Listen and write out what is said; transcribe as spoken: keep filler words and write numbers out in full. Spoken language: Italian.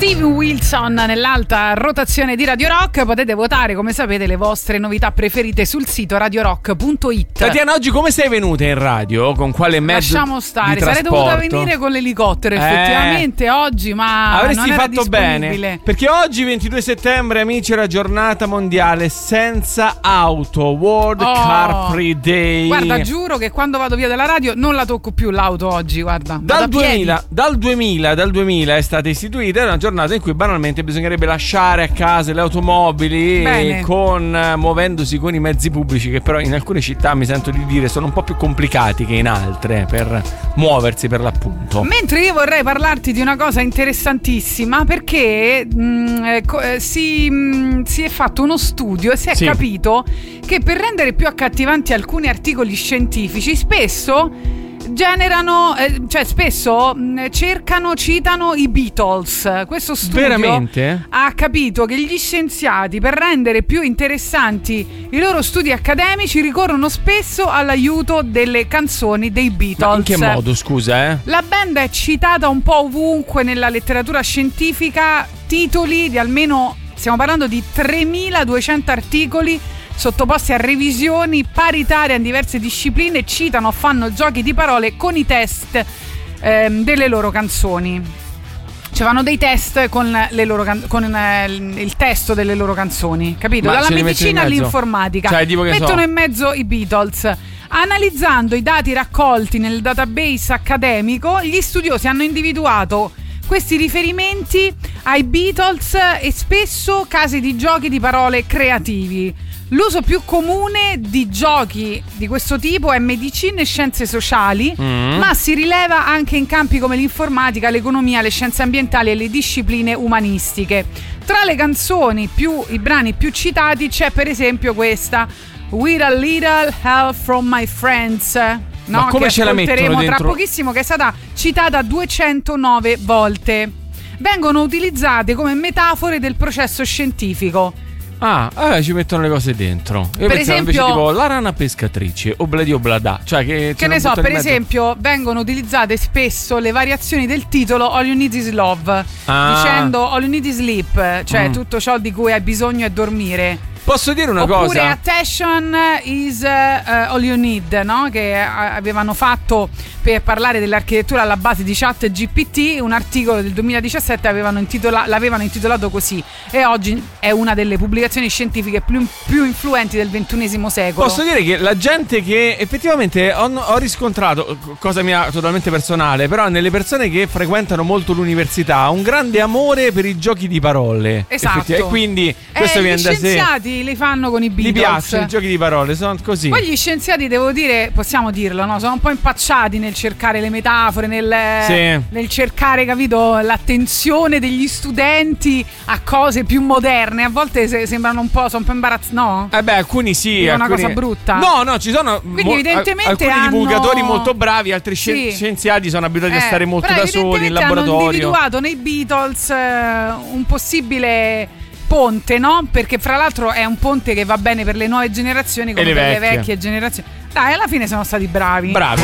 Steve Wilson nell'alta rotazione di Radio Rock. Potete votare, come sapete, le vostre novità preferite sul sito radio rock punto it. Tatiana, oggi come sei venuta in radio? Con quale mezzo? Lasciamo stare, di sarei trasporto? dovuta venire con l'elicottero effettivamente eh, oggi, ma avresti non era fatto bene, perché oggi ventidue settembre, amici, è la giornata mondiale senza auto, World oh, Car Free Day. Guarda, giuro che quando vado via dalla radio non la tocco più l'auto oggi, guarda. Dal duemila, dal duemila, dal duemila è stata istituita una giornata in cui banalmente bisognerebbe lasciare a casa le automobili Bene. con muovendosi con i mezzi pubblici, che però in alcune città mi sento di dire sono un po' più complicati che in altre per muoversi, per l'appunto. Mentre io vorrei parlarti di una cosa interessantissima, perché mh, eh, si, mh, si è fatto uno studio e si è sì. capito che per rendere più accattivanti alcuni articoli scientifici spesso generano, eh, cioè spesso mh, cercano, citano i Beatles. Questo studio veramente ha capito che gli scienziati, per rendere più interessanti i loro studi accademici, ricorrono spesso all'aiuto delle canzoni dei Beatles. Ma in che modo, scusa, eh? La band è citata un po' ovunque nella letteratura scientifica, titoli di almeno, stiamo parlando di tremiladuecento articoli sottoposti a revisioni paritarie in diverse discipline, citano, fanno giochi di parole con i test ehm, delle loro canzoni. Cioè fanno dei test con, le loro can- con eh, il testo delle loro canzoni, capito? Ma Dalla ce li medicina mettono in mezzo? all'informatica. Cioè, tipo che mettono so. in mezzo i Beatles. Analizzando i dati raccolti nel database accademico, gli studiosi hanno individuato questi riferimenti ai Beatles e spesso casi di giochi di parole creativi. L'uso più comune di giochi di questo tipo è medicina e scienze sociali, mm. ma si rileva anche in campi come l'informatica, l'economia, le scienze ambientali e le discipline umanistiche. Tra le canzoni più, i brani più citati c'è per esempio questa, With a Little Help from My Friends, no? Ma come che ce la mettono ascolteremo tra dentro? pochissimo, che è stata citata duecentonove volte. Vengono utilizzate come metafore del processo scientifico. Ah, eh, ci mettono le cose dentro. Io per pensavo esempio, invece tipo la rana pescatrice, obladi oblada, cioè che, che ne so, per esempio vengono utilizzate spesso le variazioni del titolo All You Need Is Love, ah. dicendo All You Need Is Sleep, cioè mm. tutto ciò di cui hai bisogno è dormire. Posso dire una Oppure cosa? Attention is uh, all you need, no? Che avevano fatto per parlare dell'architettura alla base di Chat G P T, un articolo del duemiladiciassette avevano intitola- l'avevano intitolato così, e oggi è una delle pubblicazioni scientifiche più, più influenti del ventunesimo secolo. Posso dire che la gente che effettivamente ho, ho riscontrato, cosa mia totalmente personale, però nelle persone che frequentano molto l'università, ha un grande amore per i giochi di parole. Esatto. E quindi questo eh, viene da sé. Gli scienziati li fanno con i Beatles. Gli piacciono i giochi di parole, sono così. Poi gli scienziati, devo dire, possiamo dirlo, no? Sono un po' impacciati nel cercare le metafore, nel, sì. nel cercare, capito, l'attenzione degli studenti a cose più moderne. A volte se, sembrano un po', sono un po' imbarazzati, no? Eh beh, alcuni sì. È alcuni... una cosa brutta. No, no, ci sono Quindi mo- evidentemente alcuni hanno... divulgatori molto bravi, altri sì. scienziati sono abituati eh, a stare molto però da soli in laboratorio. Hanno individuato nei Beatles eh, un possibile ponte, no? Perché fra l'altro è un ponte che va bene per le nuove generazioni come le per vecchie. le vecchie generazioni. Dai, alla fine sono stati bravi. Bravi.